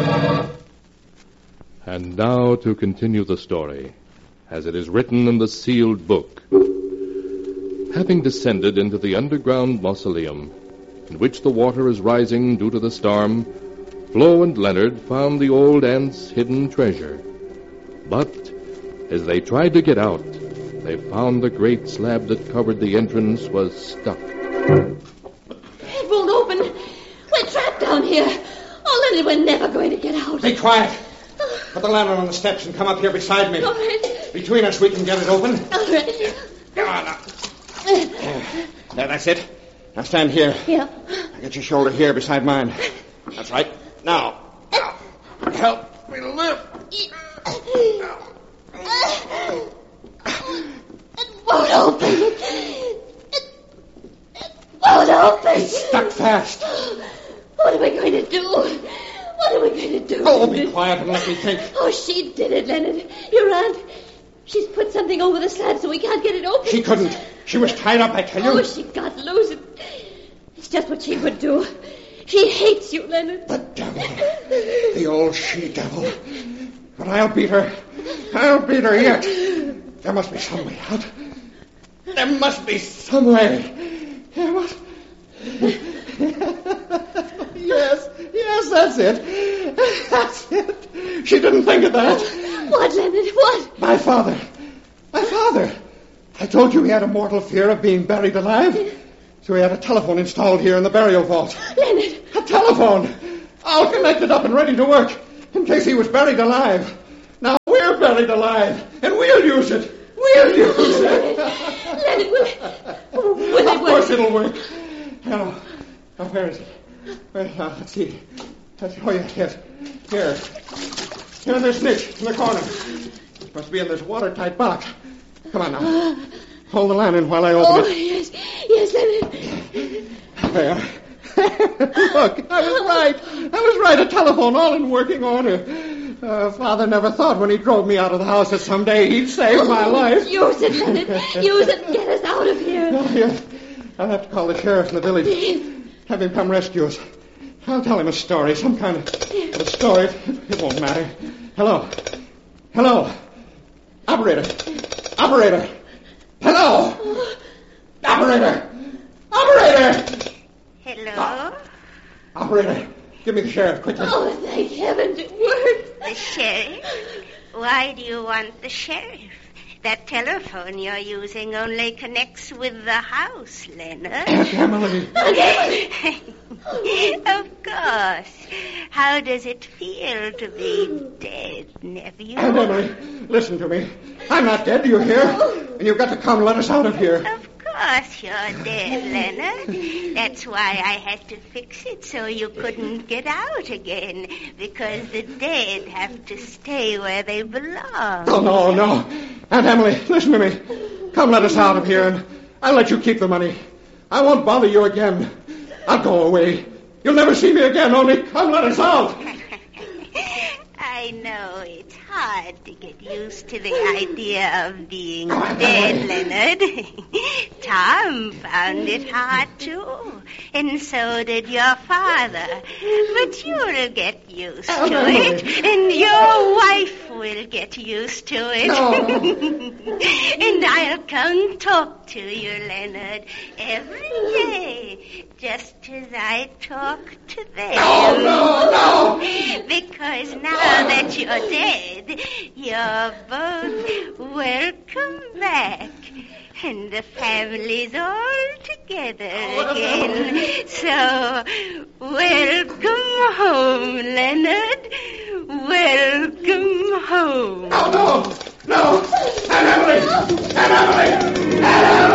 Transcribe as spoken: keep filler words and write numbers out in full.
And now to continue the story, as it is written in the sealed book. Having descended into the underground mausoleum, in which the water is rising due to the storm, Flo and Leonard found the old aunt's hidden treasure. But as they tried to get out, they found the great slab that covered the entrance was stuck. It won't open. We're trapped down here. Oh, Leonard, we're never going to get out. Be quiet. Put the lantern on the steps and come up here beside me. All right. Between us, we can get it open. All right. Come on now. There, that's it. Now stand here. Yeah. Now get your shoulder here beside mine. That's right. Now. Now. Help me lift. It won't open. It, it won't open. It's stuck fast. What are we going to do? What are we going to do? Oh, be quiet and let me think. Oh, she did it, Leonard. Your aunt. She's put something over the slab so we can't get it open. She couldn't. She was tied up, I tell you. Oh, she got loose. It's just what she would do. She hates you, Leonard. The devil. The old she-devil. But I'll beat her. I'll beat her yet. There must be some way out. There must be some way. There must... Yes, yes, that's it. That's it. She didn't think of that. What, Leonard, what? My father. My father. I told you he had a mortal fear of being buried alive. So he had a telephone installed here in the burial vault. Leonard. A telephone. All connected up and ready to work in case he was buried alive. Now we're buried alive, and we'll use it. We'll use it. Leonard, will it, will it Of work? course it'll work. Now, now where is it? Well, now, let's see. Let's see. Oh, yes, yes. Here. Here in this niche in the corner. It must be in this watertight box. Come on now. Hold the lantern while I open oh, it. Oh, yes. Yes, Leonard. There. Look, I was right. I was right. A telephone all in working order. Uh, Father never thought when he drove me out of the house that someday he'd save oh, my life. Use it, Leonard. Use it and get us out of here. Oh, yes. I'll have to call the sheriff in the village. Have him come rescue us. I'll tell him a story, some kind of a story. It won't matter. Hello. Hello. Operator. Operator. Hello. Operator. Operator. Hello? Uh, operator, give me the sheriff, quickly. Oh, thank heavens, it worked. The sheriff? Why do you want the sheriff? That telephone you're using only connects with the house, Leonard. Aunt Emily. Aunt Emily. Of course. How does it feel to be dead, nephew? Aunt Emily, listen to me. I'm not dead, do you hear? And you've got to come let us out of here. Of course you're dead, Leonard. That's why I had to fix it so you couldn't get out again. Because the dead have to stay where they belong. Oh, no, no. Aunt Emily, listen to me. Come let us out of here, and I'll let you keep the money. I won't bother you again. I'll go away. You'll never see me again, only come let us out. I know it's hard to get used to the idea of being dead, Leonard. Tom found it hard, too. And so did your father. But you'll get used to it. And your wife will get used to it. No. And I'll come talk to you, Leonard, every day. Just as I talk to them. No, no, no. Because now that you're dead, you're both welcome back. And the family's all together again. So, welcome home, Leonard. Welcome home. No, no, no. Aunt Emily. Aunt Emily.